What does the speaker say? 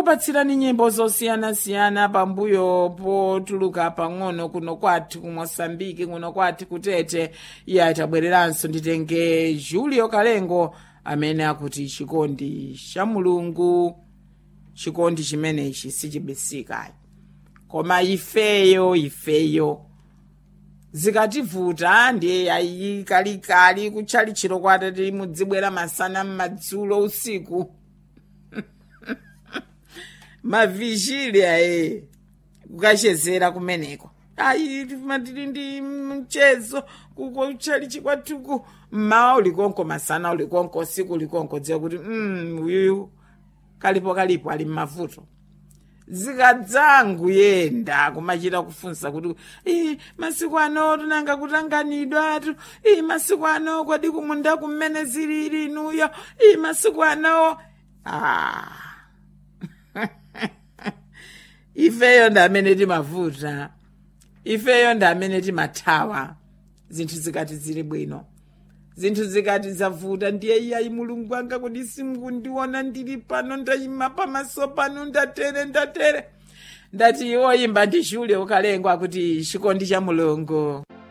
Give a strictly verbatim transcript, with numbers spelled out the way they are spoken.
kukupatsirani nyimbo zosiyana-siyana pambuyo potuluka pang'ono kuno kwathu ku Mosambiki, kuno kwathu kutete. Iye tabwereranso nditenge Julio Kalengo amene akuti chikondi cha Mulungu, chikondi chimenechi sichibisika. Koma ifeyo ifeyo zikativuta ndiye ayi kalikali kuchali chiro kwatati mudzibwera masana madzulo usiku mavigilia e kukachezera kumeneko ayi matili ndi mchezo kuko kuchali chikwatuku mmawa ulikonko masana ulikonko usiku ulikonko dziwa kuti mm uyu kalipo kalipo ali mmavuto. Zikadzangu yenda kumachita kufunsa kuti eh masiku ano tunanga kutanganidwa atu eh masiku ano kwadi kumunda kumene zilili inuyo eh masiku ano ah ifeyo ndamene timavuta, ifeyo ndamene timathawa zinthu zikati zili bwino. Zinthu zikati zavuta ndiye iyayi Mulungu anga kuti simundiona ndili pano ndayima pamaso pano ndatere ndatere ndati oyimba ndi Julio Kalengo akuti chikondi cha Mulungu.